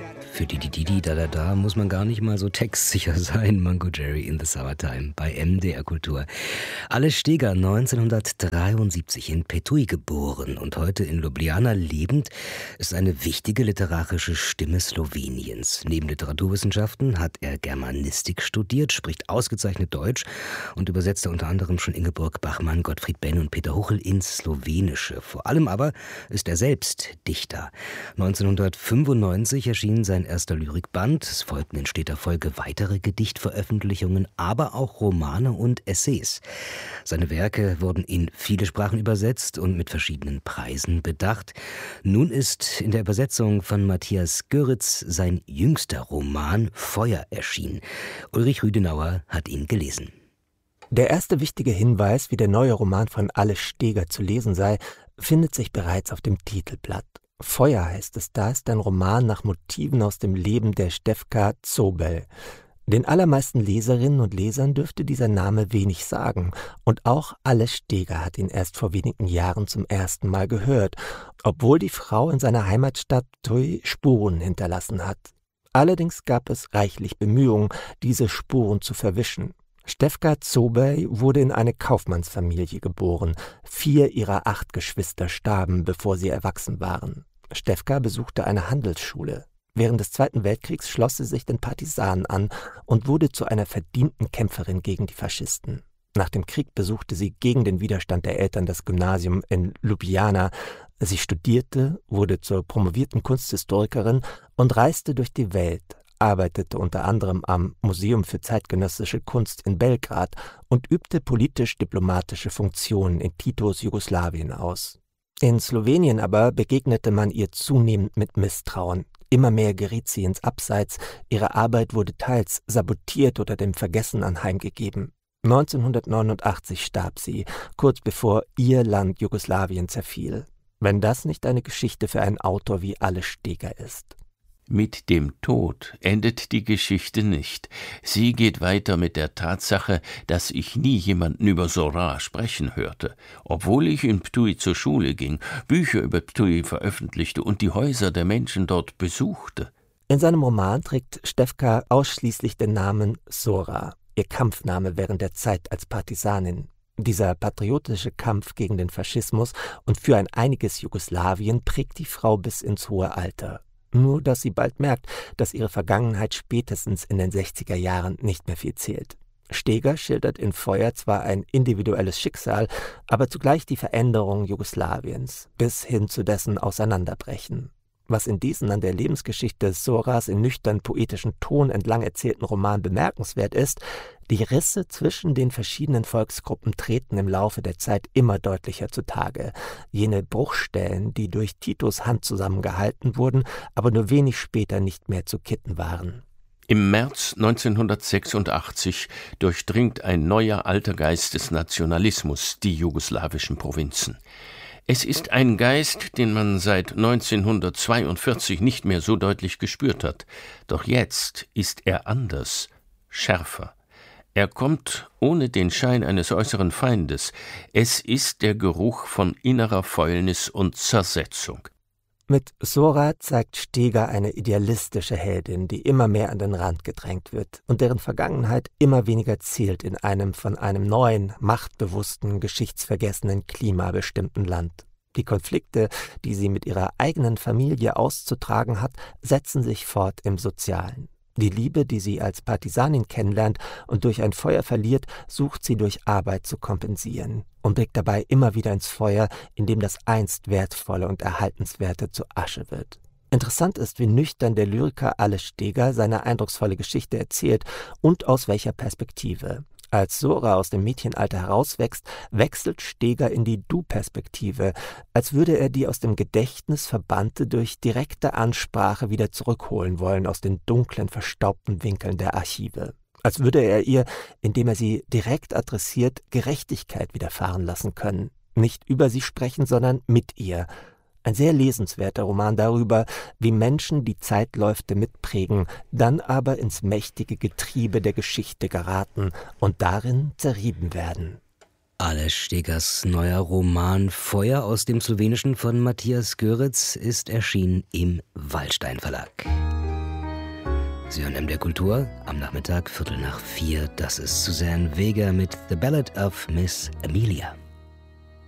Für die da muss man gar nicht mal so textsicher sein. Mango Jerry in the Summertime bei MDR Kultur. Ales Steger, 1973 in Petui geboren und heute in Ljubljana lebend, ist eine wichtige literarische Stimme Sloweniens. Neben Literaturwissenschaften hat er Germanistik studiert, spricht ausgezeichnet Deutsch und übersetzte unter anderem schon Ingeborg Bachmann, Gottfried Benn und Peter Huchel ins Slowenische. Vor allem aber ist er selbst Dichter. 1995 erschien sein erster Lyrikband. Es folgten in steter Folge weitere Gedichtveröffentlichungen, aber auch Romane und Essays. Seine Werke wurden in viele Sprachen übersetzt und mit verschiedenen Preisen bedacht. Nun ist in der Übersetzung von Matthias Göritz sein jüngster Roman Feuer erschienen. Ulrich Rüdenauer hat ihn gelesen. Der erste wichtige Hinweis, wie der neue Roman von Ales Steger zu lesen sei, findet sich bereits auf dem Titelblatt. Feuer heißt es, da ist ein Roman nach Motiven aus dem Leben der Štefka Zobel. Den allermeisten Leserinnen und Lesern dürfte dieser Name wenig sagen. Und auch Ales Steger hat ihn erst vor wenigen Jahren zum ersten Mal gehört, obwohl die Frau in seiner Heimatstadt Tui Spuren hinterlassen hat. Allerdings gab es reichlich Bemühungen, diese Spuren zu verwischen. Štefka Zobel wurde in eine Kaufmannsfamilie geboren. 4 ihrer 8 Geschwister starben, bevor sie erwachsen waren. Štefka besuchte eine Handelsschule. Während des Zweiten Weltkriegs schloss sie sich den Partisanen an und wurde zu einer verdienten Kämpferin gegen die Faschisten. Nach dem Krieg besuchte sie gegen den Widerstand der Eltern das Gymnasium in Ljubljana. Sie studierte, wurde zur promovierten Kunsthistorikerin und reiste durch die Welt, arbeitete unter anderem am Museum für zeitgenössische Kunst in Belgrad und übte politisch-diplomatische Funktionen in Titos Jugoslawien aus. In Slowenien aber begegnete man ihr zunehmend mit Misstrauen. Immer mehr geriet sie ins Abseits, ihre Arbeit wurde teils sabotiert oder dem Vergessen anheimgegeben. 1989 starb sie, kurz bevor ihr Land Jugoslawien zerfiel. Wenn das nicht eine Geschichte für einen Autor wie Ales Steger ist. Mit dem Tod endet die Geschichte nicht. Sie geht weiter mit der Tatsache, dass ich nie jemanden über Zora sprechen hörte, obwohl ich in Ptuj zur Schule ging, Bücher über Ptuj veröffentlichte und die Häuser der Menschen dort besuchte. In seinem Roman trägt Štefka ausschließlich den Namen Zora, ihr Kampfname während der Zeit als Partisanin. Dieser patriotische Kampf gegen den Faschismus und für ein einiges Jugoslawien prägt die Frau bis ins hohe Alter. Nur, dass sie bald merkt, dass ihre Vergangenheit spätestens in den 60er Jahren nicht mehr viel zählt. Steger schildert in Feuer zwar ein individuelles Schicksal, aber zugleich die Veränderung Jugoslawiens bis hin zu dessen Auseinanderbrechen. Was in diesen an der Lebensgeschichte Zoras in nüchtern poetischen Ton entlang erzählten Roman bemerkenswert ist, die Risse zwischen den verschiedenen Volksgruppen treten im Laufe der Zeit immer deutlicher zutage. Jene Bruchstellen, die durch Titos Hand zusammengehalten wurden, aber nur wenig später nicht mehr zu kitten waren. Im März 1986 durchdringt ein neuer alter Geist des Nationalismus die jugoslawischen Provinzen. Es ist ein Geist, den man seit 1942 nicht mehr so deutlich gespürt hat. Doch jetzt ist er anders, schärfer. Er kommt ohne den Schein eines äußeren Feindes. Es ist der Geruch von innerer Fäulnis und Zersetzung. Mit Zora zeigt Steger eine idealistische Heldin, die immer mehr an den Rand gedrängt wird und deren Vergangenheit immer weniger zählt in einem von einem neuen, machtbewussten, geschichtsvergessenen Klima bestimmten Land. Die Konflikte, die sie mit ihrer eigenen Familie auszutragen hat, setzen sich fort im Sozialen. Die Liebe, die sie als Partisanin kennenlernt und durch ein Feuer verliert, sucht sie durch Arbeit zu kompensieren und blickt dabei immer wieder ins Feuer, in dem das einst Wertvolle und Erhaltenswerte zu Asche wird. Interessant ist, wie nüchtern der Lyriker Ales Steger seine eindrucksvolle Geschichte erzählt und aus welcher Perspektive. Als Zora aus dem Mädchenalter herauswächst, wechselt Steger in die Du-Perspektive, als würde er die aus dem Gedächtnis Verbannte durch direkte Ansprache wieder zurückholen wollen aus den dunklen, verstaubten Winkeln der Archive. Als würde er ihr, indem er sie direkt adressiert, Gerechtigkeit widerfahren lassen können. Nicht über sie sprechen, sondern mit ihr. Ein sehr lesenswerter Roman darüber, wie Menschen die Zeitläufe mitprägen, dann aber ins mächtige Getriebe der Geschichte geraten und darin zerrieben werden. Ales Stegers neuer Roman Feuer aus dem Slowenischen von Matthias Göritz ist erschienen im Waldstein Verlag. Sie hören MDR Kultur am Nachmittag 3:15. Das ist Suzanne Vega mit The Ballad of Miss Amelia.